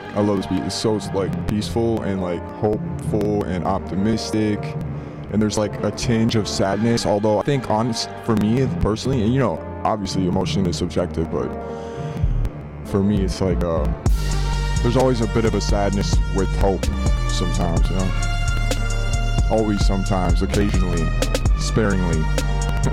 I love this beat. It's so like peaceful and like hopeful and optimistic, and there's like a tinge of sadness. Although I think, for me personally, and obviously emotion is subjective, but for me it's like there's always a bit of a sadness with hope sometimes, always, sometimes, occasionally, sparingly.